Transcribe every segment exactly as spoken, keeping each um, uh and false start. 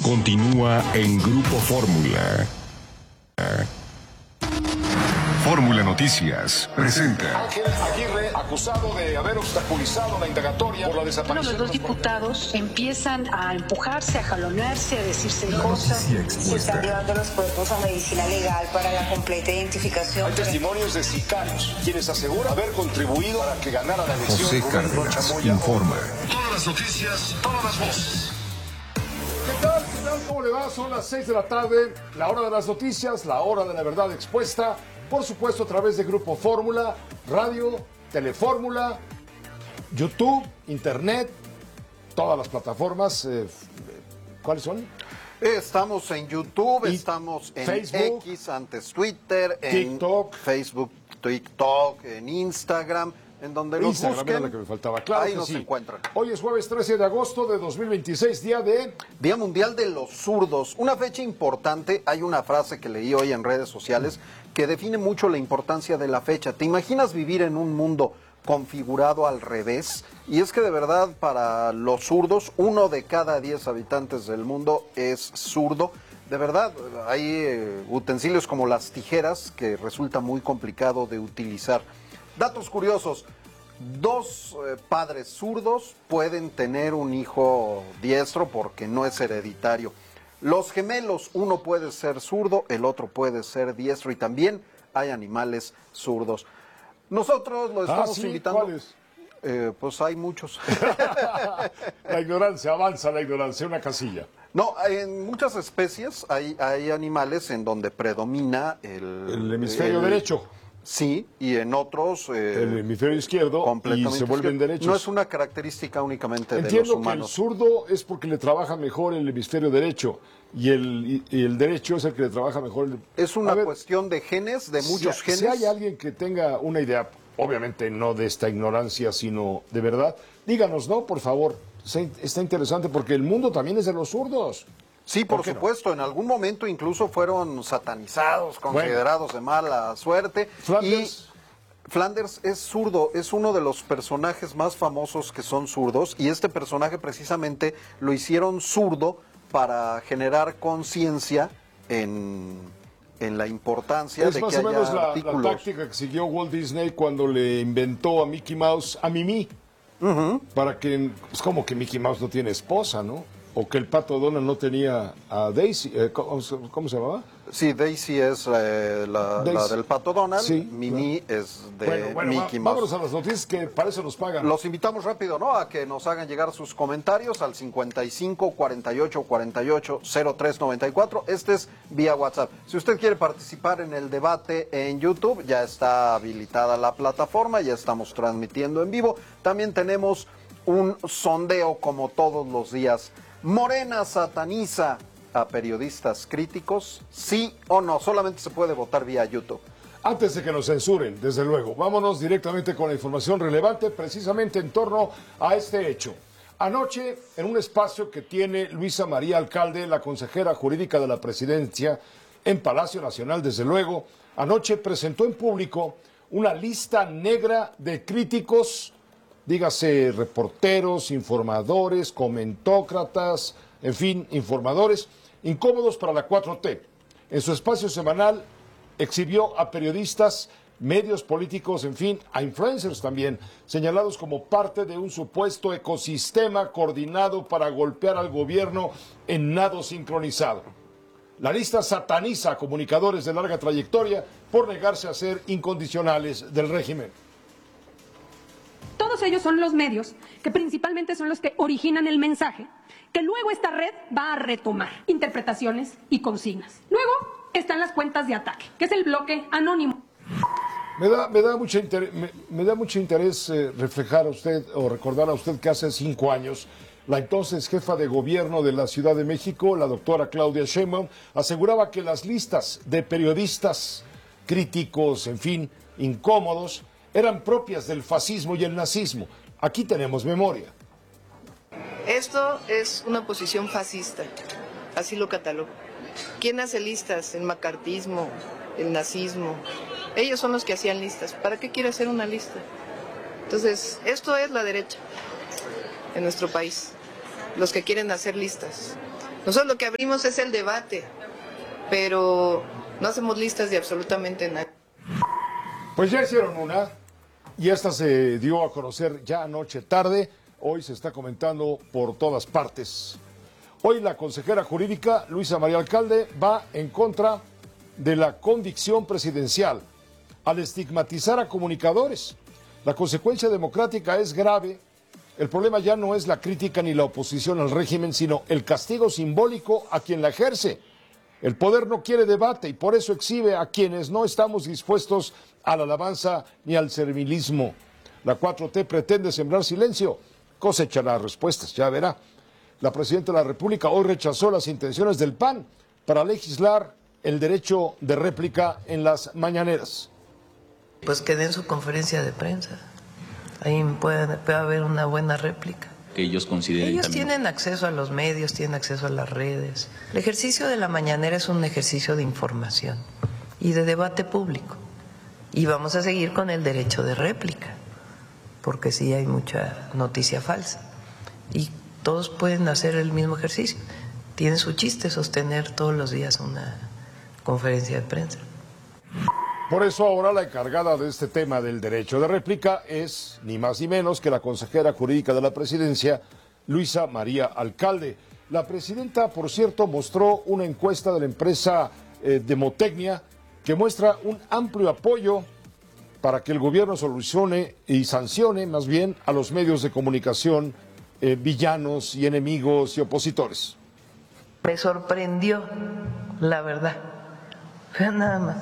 continúa en Grupo Fórmula. Fórmula Noticias presenta. Ángel Aguirre, acusado de haber obstaculizado la indagatoria por la desaparición. Bueno, los dos diputados empiezan a empujarse, a jalonearse, a decirse cosas. Se están llevando los cuerpos a medicina legal para la completa identificación. Hay testimonios de sicarios, quienes aseguran haber contribuido para que ganara la elección. José Cárdenas informa. Todas las noticias, todas las voces. ¿Qué tal? ¿Qué tal? ¿Cómo le va? Son las seis de la tarde, la hora de las noticias, la hora de la verdad expuesta. Por supuesto, a través de Grupo Fórmula, radio, Telefórmula, YouTube, Internet, todas las plataformas. Eh, ¿Cuáles son? Estamos en YouTube, y estamos en Facebook, X, antes Twitter, TikTok, en Facebook, TikTok, en Instagram, en donde los Instagram busquen. era la que me faltaba. Claro ahí que nos sí. encuentran. Hoy es jueves trece de agosto de dos mil veintiséis, día de... Día Mundial de los Zurdos, una fecha importante. Hay una frase que leí hoy en redes sociales que define mucho la importancia de la fecha. ¿Te imaginas vivir en un mundo configurado al revés? Y es que de verdad para los zurdos, uno de cada diez habitantes del mundo es zurdo. De verdad, hay eh, utensilios como las tijeras que resulta muy complicado de utilizar. Datos curiosos. Dos eh, padres zurdos pueden tener un hijo diestro porque no es hereditario. Los gemelos, uno puede ser zurdo, el otro puede ser diestro y también hay animales zurdos. Nosotros lo estamos ah, ¿sí? invitando. ¿Cuáles? Eh, pues hay muchos. La ignorancia, avanza la ignorancia, una casilla. No, en muchas especies hay, hay animales en donde predomina el... El hemisferio el- derecho. Sí, y en otros... eh, El hemisferio izquierdo y completamente se vuelven izquierdo. derechos. No es una característica únicamente de los Entiendo que el humanos. zurdo es porque le trabaja mejor el hemisferio derecho y el, y el derecho es el que le trabaja mejor el... Es una A ver, cuestión de genes, de muchos si, genes. Si hay alguien que tenga una idea, obviamente no de esta ignorancia, sino de verdad, díganos, ¿no? Por favor, Se- está interesante porque el mundo también es de los zurdos. Sí, por, ¿Por qué no? supuesto, en algún momento incluso fueron satanizados, considerados de mala suerte. Flanders. Y Flanders es zurdo, es uno de los personajes más famosos que son zurdos, y este personaje precisamente lo hicieron zurdo para generar conciencia en, en la importancia Es de más que o haya menos la, la artículos. táctica que siguió Walt Disney cuando le inventó a Mickey Mouse a Mimi. Para que, es como que Mickey Mouse no tiene esposa, ¿no? O que el Pato Donald no tenía a Daisy, eh, ¿cómo, se- cómo se llamaba? Sí, Daisy es eh, la, Daisy. la del Pato Donald, Sí, Mimi es de bueno, bueno, Mickey va- Mouse. vámonos a las noticias que para eso nos pagan. Los invitamos rápido, ¿no? A que nos hagan llegar sus comentarios al cincuenta y cinco, cuarenta y ocho, cuarenta y ocho, cero tres noventa y cuatro. Este es vía WhatsApp. Si usted quiere participar en el debate en YouTube, ya está habilitada la plataforma, ya estamos transmitiendo en vivo. También tenemos un sondeo como todos los días. Morena sataniza a periodistas críticos, ¿sí o no? Solamente se puede votar vía YouTube. Antes de que nos censuren, desde luego, vámonos directamente con la información relevante precisamente en torno a este hecho. Anoche, en un espacio que tiene Luisa María Alcalde, la consejera jurídica de la presidencia, en Palacio Nacional, desde luego, anoche presentó en público una lista negra de críticos, dígase reporteros, informadores, comentócratas, en fin, informadores, incómodos para la cuatro T. En su espacio semanal exhibió a periodistas, medios políticos, en fin, a influencers también, señalados como parte de un supuesto ecosistema coordinado para golpear al gobierno en nado sincronizado. La lista sataniza a comunicadores de larga trayectoria por negarse a ser incondicionales del régimen. Todos ellos son los medios que principalmente son los que originan el mensaje, que luego esta red va a retomar interpretaciones y consignas. Luego están las cuentas de ataque, que es el bloque anónimo. Me da, me da, mucho, interés, me, me da mucho interés eh, reflejar a usted o recordar a usted que hace cinco años la entonces jefa de gobierno de la Ciudad de México, la doctora Claudia Sheinbaum, aseguraba que las listas de periodistas críticos, en fin, incómodos, eran propias del fascismo y el nazismo. Aquí tenemos memoria. Esto es una posición fascista, así lo catalogo. ¿Quién hace listas? El macartismo, el nazismo. Ellos son los que hacían listas. ¿Para qué quiere hacer una lista? Entonces, esto es la derecha en nuestro país, los que quieren hacer listas. Nosotros lo que abrimos es el debate, pero no hacemos listas de absolutamente nada. Pues ya hicieron una, y esta se dio a conocer ya anoche tarde, hoy se está comentando por todas partes. Hoy la consejera jurídica, Luisa María Alcalde, va en contra de la convicción presidencial al estigmatizar a comunicadores. La consecuencia democrática es grave. El problema ya no es la crítica ni la oposición al régimen, sino el castigo simbólico a quien la ejerce. El poder no quiere debate y por eso exhibe a quienes no estamos dispuestos a la alabanza ni al servilismo. La cuatro T pretende sembrar silencio, cosechará respuestas, ya verá. La presidenta de la República hoy rechazó las intenciones del P A N para legislar el derecho de réplica en las mañaneras. Pues que den su conferencia de prensa. Ahí puede, puede haber una buena réplica. Que ellos consideren Ellos también. tienen acceso a los medios, tienen acceso a las redes. El ejercicio de la mañanera es un ejercicio de información y de debate público. Y vamos a seguir con el derecho de réplica, porque sí hay mucha noticia falsa. Y todos pueden hacer el mismo ejercicio. Tiene su chiste sostener todos los días una conferencia de prensa. Por eso ahora la encargada de este tema del derecho de réplica es ni más ni menos que la consejera jurídica de la presidencia, Luisa María Alcalde. La presidenta, por cierto, mostró una encuesta de la empresa eh, Demotecnia que muestra un amplio apoyo para que el gobierno solucione y sancione más bien a los medios de comunicación eh, villanos y enemigos y opositores. Me sorprendió, la verdad. Vean nada más.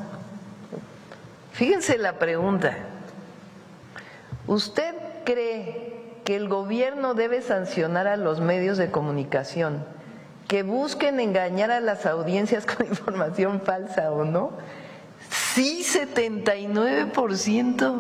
Fíjense la pregunta. ¿Usted cree que el gobierno debe sancionar a los medios de comunicación que busquen engañar a las audiencias con información falsa o no? Sí, setenta y nueve por ciento.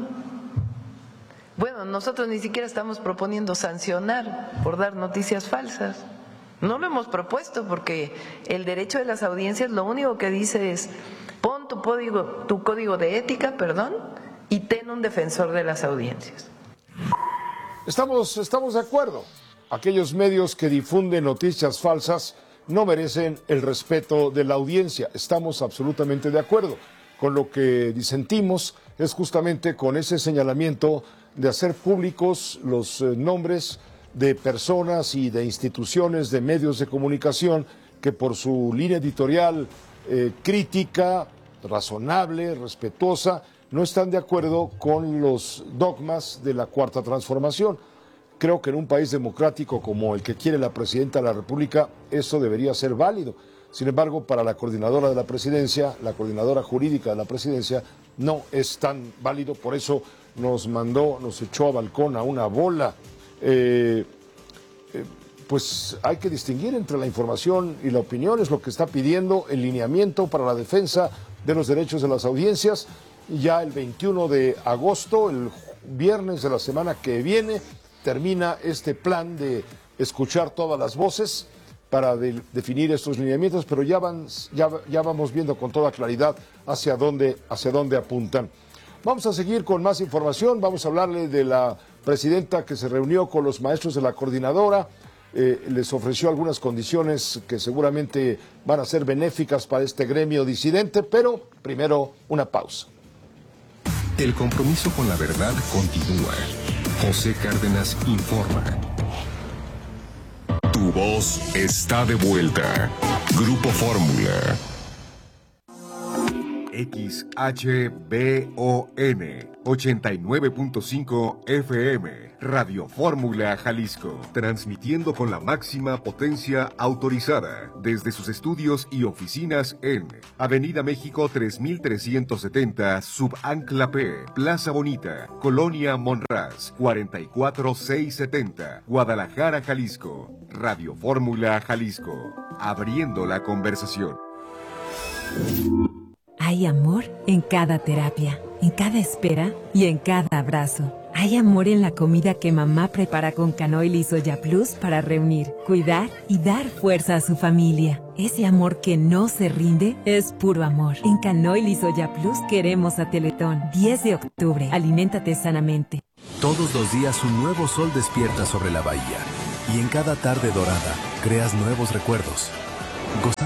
Bueno, nosotros ni siquiera estamos proponiendo sancionar por dar noticias falsas. No lo hemos propuesto porque el derecho de las audiencias lo único que dice es pon tu código, tu código de ética, perdón, y ten un defensor de las audiencias. Estamos, estamos de acuerdo. Aquellos medios que difunden noticias falsas no merecen el respeto de la audiencia. Estamos absolutamente de acuerdo. Con lo que disentimos es justamente con ese señalamiento de hacer públicos los eh, nombres de personas y de instituciones de medios de comunicación que por su línea editorial eh, crítica, razonable, respetuosa, no están de acuerdo con los dogmas de la Cuarta Transformación. Creo que en un país democrático como el que quiere la Presidenta de la República, eso debería ser válido. Sin embargo, para la coordinadora de la presidencia, la coordinadora jurídica de la presidencia, no es tan válido. Por eso nos mandó, nos echó a balcón a una bola. Eh, eh, pues hay que distinguir entre la información y la opinión, es lo que está pidiendo el lineamiento para la defensa de los derechos de las audiencias. Ya el veintiuno de agosto, el viernes de la semana que viene, termina este plan de escuchar todas las voces para de, definir estos lineamientos, pero ya, van, ya, ya vamos viendo con toda claridad hacia dónde, hacia dónde apuntan. Vamos a seguir con más información, vamos a hablarle de la presidenta que se reunió con los maestros de la coordinadora, eh, les ofreció algunas condiciones que seguramente van a ser benéficas para este gremio disidente, pero primero una pausa. El compromiso con la verdad continúa. José Cárdenas informa. Tu voz está de vuelta. Grupo Fórmula. X H B O N ochenta y nueve punto cinco F M, Radio Fórmula Jalisco, transmitiendo con la máxima potencia autorizada desde sus estudios y oficinas en Avenida México tres mil trescientos setenta, Subancla P, Plaza Bonita, Colonia Monraz, cuarenta y cuatro mil seiscientos setenta, Guadalajara, Jalisco. Radio Fórmula Jalisco, abriendo la conversación. Hay amor en cada terapia, en cada espera y en cada abrazo. Hay amor en la comida que mamá prepara con canoil y soya plus para reunir, cuidar y dar fuerza a su familia. Ese amor que no se rinde es puro amor. En canoil y soya plus queremos a Teletón. diez de octubre, aliméntate sanamente. Todos los días un nuevo sol despierta sobre la bahía. Y en cada tarde dorada, creas nuevos recuerdos.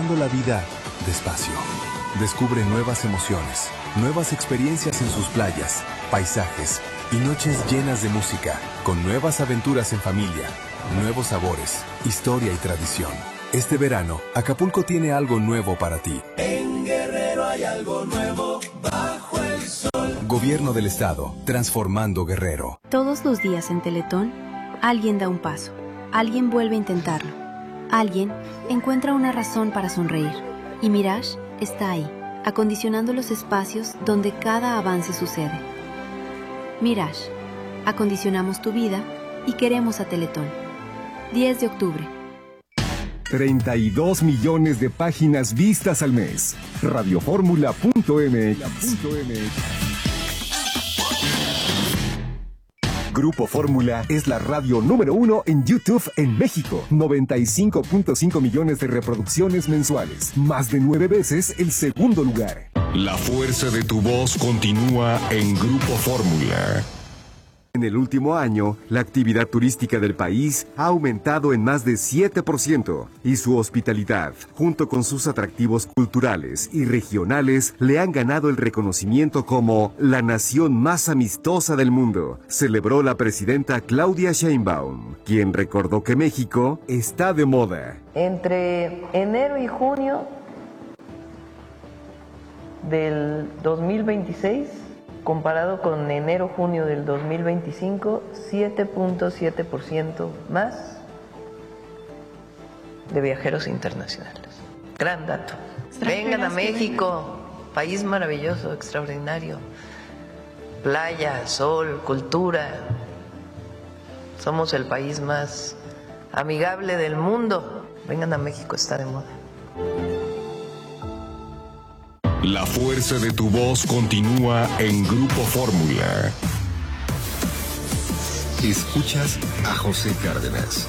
viviendo la vida despacio. Descubre nuevas emociones, nuevas experiencias en sus playas, paisajes y noches llenas de música, con nuevas aventuras en familia, nuevos sabores, historia y tradición. Este verano, Acapulco tiene algo nuevo para ti. En Guerrero hay algo nuevo bajo el sol. Gobierno del Estado, transformando Guerrero. Todos los días en Teletón, alguien da un paso, alguien vuelve a intentarlo, alguien encuentra una razón para sonreír. Y Mirage está ahí, acondicionando los espacios donde cada avance sucede. Mirage, acondicionamos tu vida y queremos a Teletón. diez de octubre. treinta y dos millones de páginas vistas al mes. Radioformula punto m x. Grupo Fórmula es la radio número uno en YouTube en México. noventa y cinco punto cinco millones de reproducciones mensuales. Más de nueve veces el segundo lugar. La fuerza de tu voz continúa en Grupo Fórmula. En el último año, la actividad turística del país ha aumentado en más de siete por ciento y su hospitalidad, junto con sus atractivos culturales y regionales, le han ganado el reconocimiento como la nación más amistosa del mundo, celebró la presidenta Claudia Sheinbaum, quien recordó que México está de moda. Entre enero y junio del dos mil veintiséis, comparado con enero-junio del dos mil veinticinco, siete punto siete por ciento más de viajeros internacionales. Gran dato. Vengan a México, país maravilloso, extraordinario. Playa, sol, cultura. Somos el país más amigable del mundo. Vengan a México, está de moda. La fuerza de tu voz continúa en Grupo Fórmula. Escuchas a José Cárdenas.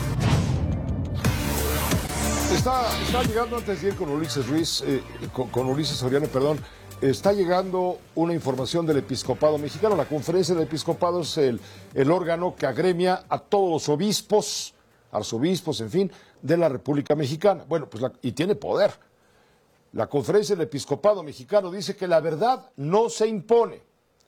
Está, está llegando, antes de ir con Ulises Ruiz, eh, con, con Ulises Soriano, perdón, está llegando una información del Episcopado Mexicano. La Conferencia del Episcopado es el, el órgano que agremia a todos los obispos, arzobispos, en fin, de la República Mexicana. Bueno, pues la, y tiene poder. La Conferencia del Episcopado Mexicano dice que la verdad no se impone.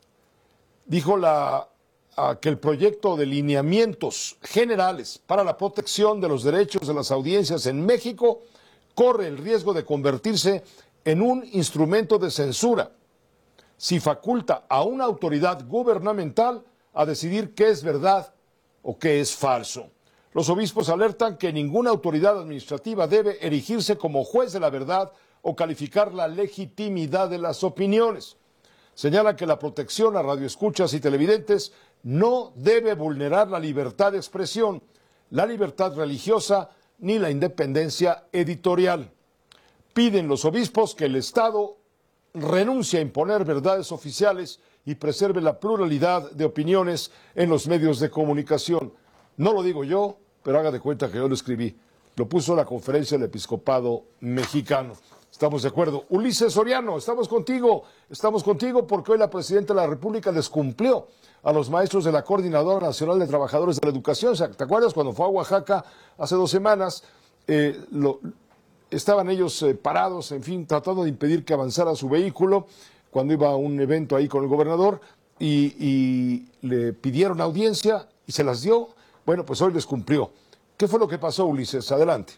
Dijo la, a, que el proyecto de lineamientos generales para la protección de los derechos de las audiencias en México corre el riesgo de convertirse en un instrumento de censura si faculta a una autoridad gubernamental a decidir qué es verdad o qué es falso. Los obispos alertan que ninguna autoridad administrativa debe erigirse como juez de la verdad o calificar la legitimidad de las opiniones. Señala que la protección a radioescuchas y televidentes no debe vulnerar la libertad de expresión, la libertad religiosa ni la independencia editorial. Piden los obispos que el Estado renuncie a imponer verdades oficiales y preserve la pluralidad de opiniones en los medios de comunicación. No lo digo yo, pero haga de cuenta que yo lo escribí. Lo puso la Conferencia del Episcopado Mexicano. Estamos de acuerdo. Ulises Soriano, estamos contigo. Estamos contigo porque hoy la Presidenta de la República les cumplió a los maestros de la Coordinadora Nacional de Trabajadores de la Educación. ¿Te acuerdas cuando fue a Oaxaca hace dos semanas? Eh, lo, estaban ellos eh, parados, en fin, tratando de impedir que avanzara su vehículo cuando iba a un evento ahí con el gobernador y, y le pidieron audiencia y se las dio. Bueno, pues hoy les cumplió. ¿Qué fue lo que pasó, Ulises? Adelante.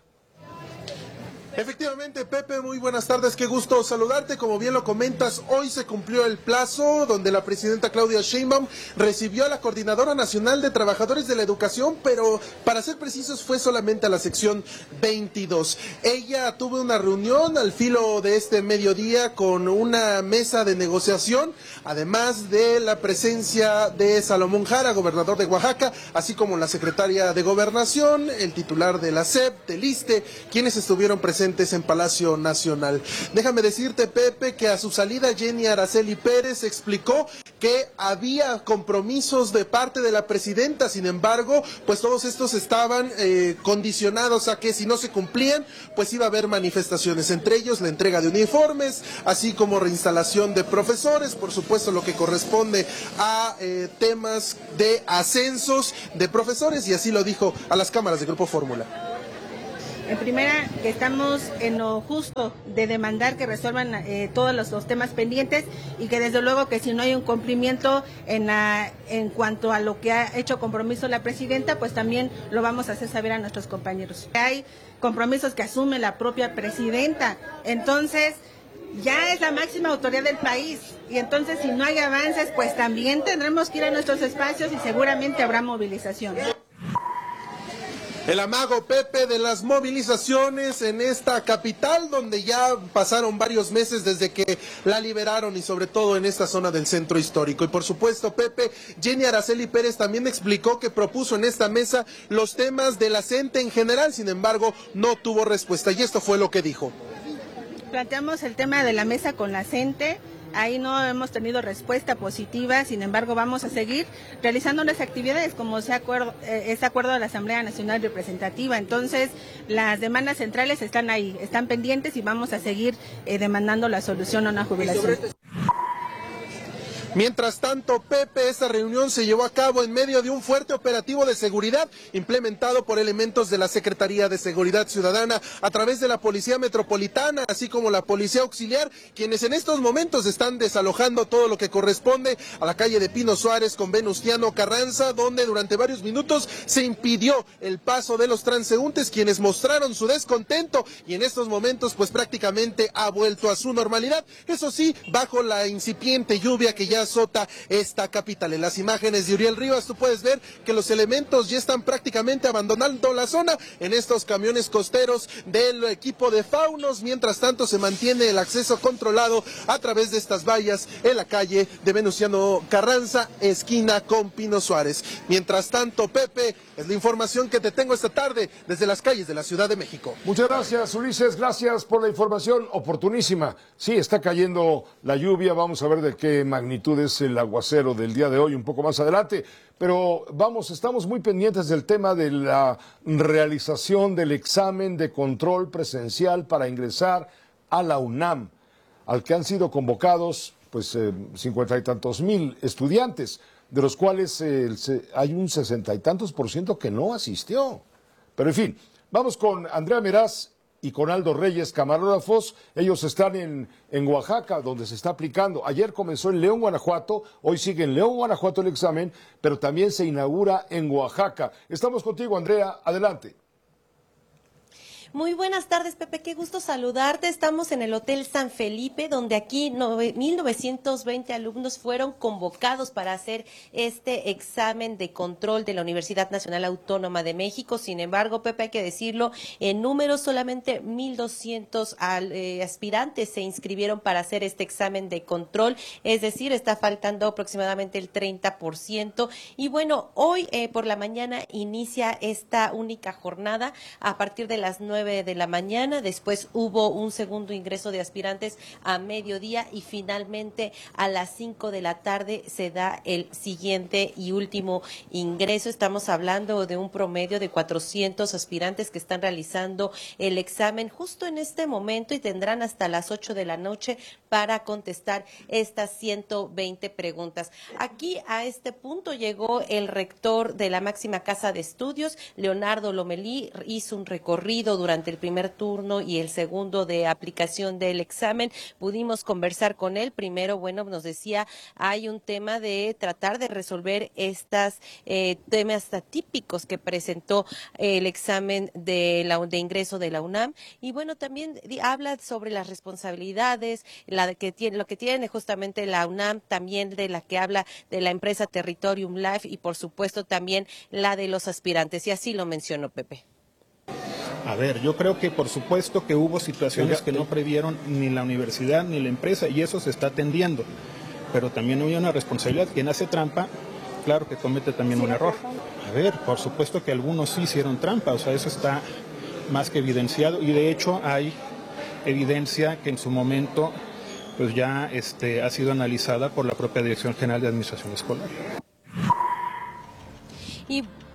Efectivamente, Pepe, muy buenas tardes, qué gusto saludarte. Como bien lo comentas, hoy se cumplió el plazo donde la presidenta Claudia Sheinbaum recibió a la Coordinadora Nacional de Trabajadores de la Educación, pero para ser precisos fue solamente a la sección veintidós. Ella tuvo una reunión al filo de este mediodía con una mesa de negociación, además de la presencia de Salomón Jara, gobernador de Oaxaca, así como la secretaria de Gobernación, el titular de la S E P, del ISSSTE, quienes estuvieron presentes en Palacio Nacional. Déjame decirte, Pepe, que a su salida Jenny Araceli Pérez explicó que había compromisos de parte de la presidenta, sin embargo, pues todos estos estaban eh, condicionados a que si no se cumplían, pues iba a haber manifestaciones, entre ellos la entrega de uniformes, así como reinstalación de profesores, por supuesto lo que corresponde a eh, temas de ascensos de profesores, y así lo dijo a las cámaras de Grupo Fórmula. En primera, que estamos en lo justo de demandar que resuelvan eh, todos los, los temas pendientes y que desde luego que si no hay un cumplimiento en, la, en cuanto a lo que ha hecho compromiso la presidenta, pues también lo vamos a hacer saber a nuestros compañeros. Hay compromisos que asume la propia presidenta, entonces ya es la máxima autoridad del país y entonces si no hay avances, pues también tendremos que ir a nuestros espacios y seguramente habrá movilización. El amago Pepe de las movilizaciones en esta capital, donde ya pasaron varios meses desde que la liberaron y sobre todo en esta zona del centro histórico. Y por supuesto, Pepe, Jenny Araceli Pérez también explicó que propuso en esta mesa los temas de la CENTE en general, sin embargo, no tuvo respuesta y esto fue lo que dijo. Planteamos el tema de la mesa con la CENTE. Ahí no hemos tenido respuesta positiva, sin embargo vamos a seguir realizando las actividades como se acuerdo, eh, es acuerdo de la Asamblea Nacional Representativa. Entonces las demandas centrales están ahí, están pendientes y vamos a seguir eh, demandando la solución a una jubilación. Mientras tanto, Pepe, esta reunión se llevó a cabo en medio de un fuerte operativo de seguridad implementado por elementos de la Secretaría de Seguridad Ciudadana a través de la Policía Metropolitana, así como la Policía Auxiliar, quienes en estos momentos están desalojando todo lo que corresponde a la calle de Pino Suárez con Venustiano Carranza, donde durante varios minutos se impidió el paso de los transeúntes, quienes mostraron su descontento y en estos momentos pues prácticamente ha vuelto a su normalidad, eso sí, bajo la incipiente lluvia que ya azota esta capital. En las imágenes de Uriel Rivas tú puedes ver que los elementos ya están prácticamente abandonando la zona en estos camiones costeros del equipo de Faunos. Mientras tanto se mantiene el acceso controlado a través de estas vallas en la calle de Venustiano Carranza, esquina con Pino Suárez. Mientras tanto, Pepe, es la información que te tengo esta tarde desde las calles de la Ciudad de México. Muchas gracias, Ulises, gracias por la información oportunísima. Sí, está cayendo la lluvia, vamos a ver de qué magnitud es el aguacero del día de hoy un poco más adelante, pero vamos, estamos muy pendientes del tema de la realización del examen de control presencial para ingresar a la UNAM, al que han sido convocados pues eh, cincuenta y tantos mil estudiantes, de los cuales eh, se, hay un sesenta y tantos por ciento que no asistió. Pero en fin, vamos con Andrea Meraz y con Aldo Reyes, camarógrafos. Ellos están en, en Oaxaca, donde se está aplicando. Ayer comenzó en León, Guanajuato, hoy sigue en León, Guanajuato el examen, pero también se inaugura en Oaxaca. Estamos contigo, Andrea, adelante. Muy buenas tardes, Pepe, qué gusto saludarte. Estamos en el Hotel San Felipe, donde aquí mil novecientos veinte alumnos fueron convocados para hacer este examen de control de la Universidad Nacional Autónoma de México. Sin embargo, Pepe, hay que decirlo, en números solamente mil doscientos eh, aspirantes se inscribieron para hacer este examen de control, es decir, está faltando aproximadamente el treinta por ciento. Y bueno, hoy eh, por la mañana inicia esta única jornada a partir de las nueve de la mañana, después hubo un segundo ingreso de aspirantes a mediodía y finalmente a las cinco de la tarde se da el siguiente y último ingreso. Estamos hablando de un promedio de cuatrocientos aspirantes que están realizando el examen justo en este momento y tendrán hasta las ocho de la noche para contestar estas ciento veinte preguntas. Aquí a este punto llegó el rector de la máxima casa de estudios, Leonardo Lomelí, hizo un recorrido durante el primer turno y el segundo de aplicación del examen. Pudimos conversar con él. Primero, bueno, nos decía, hay un tema de tratar de resolver estos eh, temas atípicos que presentó el examen de, la, de ingreso de la UNAM. Y bueno, también habla sobre las responsabilidades, la que tiene, lo que tiene justamente la UNAM, también de la que habla de la empresa Territorium Life y por supuesto también la de los aspirantes. Y así lo mencionó Pepe. A ver, yo creo que por supuesto que hubo situaciones que no previeron ni la universidad ni la empresa y eso se está atendiendo, pero también hay una responsabilidad. Quien hace trampa, claro que comete también un error. A ver, por supuesto que algunos sí hicieron trampa, o sea, eso está más que evidenciado y de hecho hay evidencia que en su momento pues ya este, ha sido analizada por la propia Dirección General de Administración Escolar. Y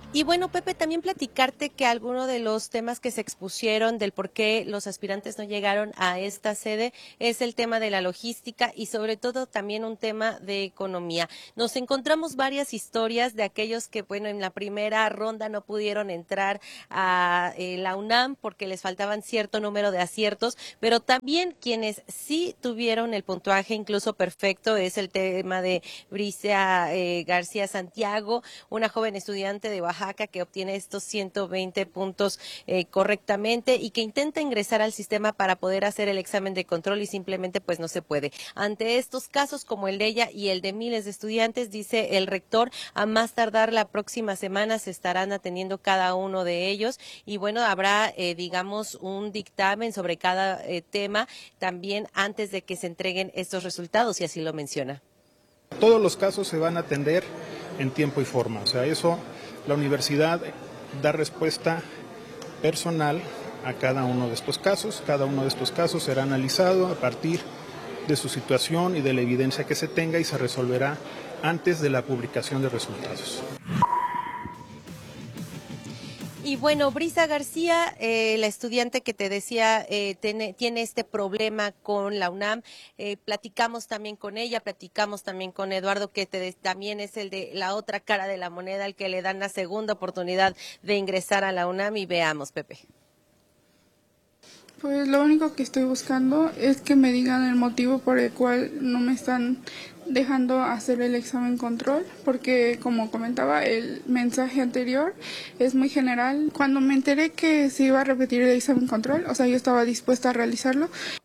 Y bueno, Pepe, también platicarte que alguno de los temas que se expusieron del por qué los aspirantes no llegaron a esta sede es el tema de la logística y sobre todo también un tema de economía. Nos encontramos varias historias de aquellos que, bueno, en la primera ronda no pudieron entrar a eh, la UNAM porque les faltaban cierto número de aciertos, pero también quienes sí tuvieron el puntuaje incluso perfecto es el tema de Bricia eh, García Santiago, una joven estudiante de Oaxaca que obtiene estos ciento veinte puntos eh, correctamente y que intenta ingresar al sistema para poder hacer el examen de control y simplemente pues no se puede. Ante estos casos como el de ella y el de miles de estudiantes, dice el rector, a más tardar la próxima semana se estarán atendiendo cada uno de ellos y bueno, habrá eh, digamos un dictamen sobre cada eh, tema también antes de que se entreguen estos resultados y así lo menciona. Todos los casos se van a atender en tiempo y forma, o sea, eso la universidad da respuesta personal a cada uno de estos casos. Cada uno de estos casos será analizado a partir de su situación y de la evidencia que se tenga y se resolverá antes de la publicación de resultados. Y bueno, Brisa García, eh, la estudiante que te decía, eh, tiene, tiene este problema con la UNAM, eh, platicamos también con ella, platicamos también con Eduardo, que te, también es el de la otra cara de la moneda, al que le dan la segunda oportunidad de ingresar a la UNAM y veamos, Pepe. Pues lo único que estoy buscando es que me digan el motivo por el cual no me están dejando hacer el examen control, porque como comentaba, el mensaje anterior es muy general. Cuando me enteré que se iba a repetir el examen control, o sea, yo estaba dispuesta a realizarlo.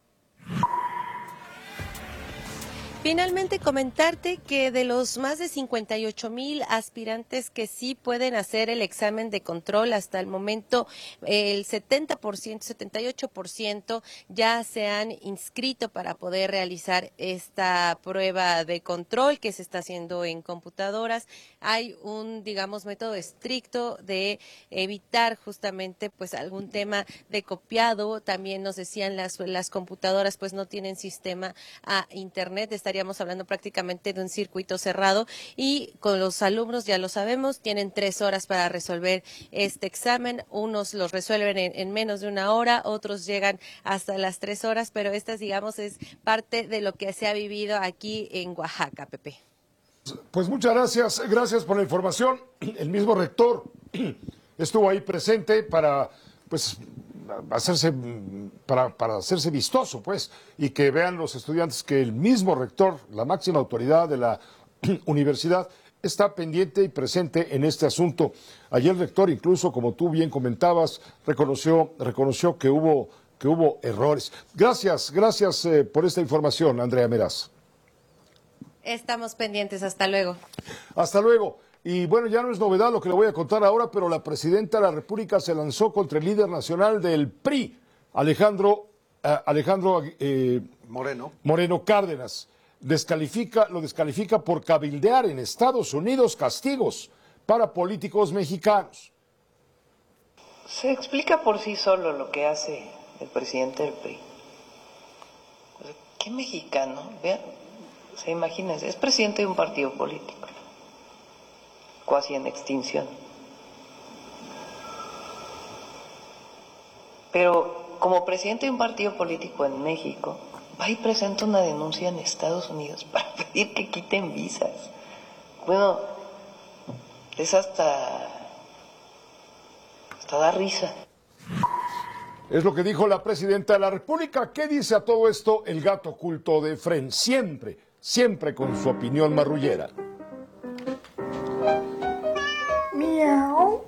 Finalmente comentarte que de los más de cincuenta y ocho mil aspirantes que sí pueden hacer el examen de control, hasta el momento el setenta por ciento, setenta y ocho por ciento ya se han inscrito para poder realizar esta prueba de control que se está haciendo en computadoras. Hay un, digamos, método estricto de evitar justamente pues algún tema de copiado. También nos decían las, las computadoras pues no tienen sistema a internet. Estaríamos hablando prácticamente de un circuito cerrado y con los alumnos, ya lo sabemos, tienen tres horas para resolver este examen. Unos los resuelven en, en menos de una hora, otros llegan hasta las tres horas, pero esta, digamos, es parte de lo que se ha vivido aquí en Oaxaca, Pepe. Pues muchas gracias, gracias por la información. El mismo rector estuvo ahí presente para, pues, hacerse para, para hacerse vistoso, pues, y que vean los estudiantes que el mismo rector, la máxima autoridad de la universidad, está pendiente y presente en este asunto. Ayer el rector, incluso, como tú bien comentabas, reconoció, reconoció que hubo, que hubo errores. Gracias, gracias eh, por esta información, Andrea Meraz. Estamos pendientes, hasta luego. Hasta luego. Y bueno, ya no es novedad lo que le voy a contar ahora, pero la presidenta de la República se lanzó contra el líder nacional del P R I, Alejandro, eh, Alejandro eh, Moreno. Moreno Cárdenas. Descalifica, lo descalifica por cabildear en Estados Unidos castigos para políticos mexicanos. Se explica por sí solo lo que hace el presidente del P R I. ¿Qué mexicano? Vean, se imaginen, es presidente de un partido político, casi en extinción. Pero como presidente de un partido político en México, va y presenta una denuncia en Estados Unidos para pedir que quiten visas. Bueno, es hasta, hasta da risa. Es lo que dijo la presidenta de la República. ¿Qué dice a todo esto el gato oculto de Fren? Siempre, siempre con su opinión marrullera. Miau.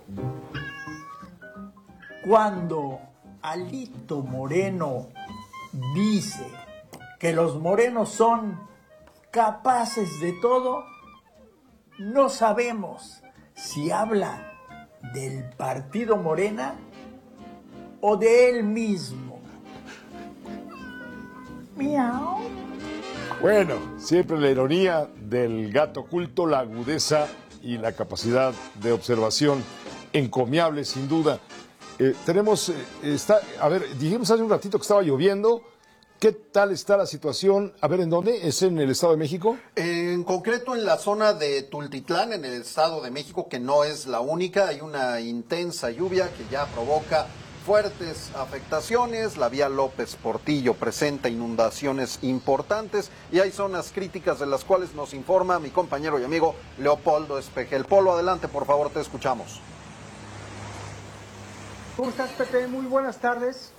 Cuando Alito Moreno dice que los morenos son capaces de todo, no sabemos si habla del partido Morena o de él mismo. Miau. Bueno, siempre la ironía del gato oculto, la agudeza y la capacidad de observación encomiable, sin duda. Eh, tenemos, eh, está, a ver, dijimos hace un ratito que estaba lloviendo ¿Qué tal está la situación? A ver, ¿en dónde? ¿Es en el Estado de México? En concreto en la zona de Tultitlán, en el Estado de México, que no es la única. Hay una intensa lluvia que ya provoca fuertes afectaciones. La vía López Portillo presenta inundaciones importantes y hay zonas críticas de las cuales nos informa mi compañero y amigo Leopoldo Espejel. Polo, adelante, por favor, te escuchamos. ¿Cómo estás, Pepe? Muy buenas tardes.